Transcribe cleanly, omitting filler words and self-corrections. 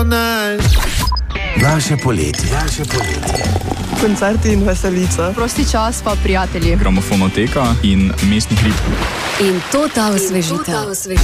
Naše poletje. Koncerti in veselica. Prosti čas pa prijatelji. Gramofonoteka in mestni hrib. In to ta osvežitev.